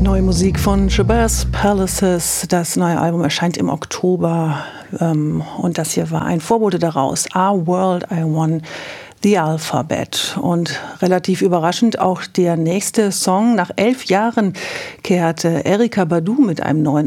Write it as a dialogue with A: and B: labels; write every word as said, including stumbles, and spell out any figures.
A: Neue Musik von Shabazz Palaces. Das neue Album erscheint im Oktober. Ähm, und das hier war ein Vorbote daraus. Our World, I Won the Alphabet. Und relativ überraschend auch der nächste Song. Nach elf Jahren kehrte Erykah Badu mit einem neuen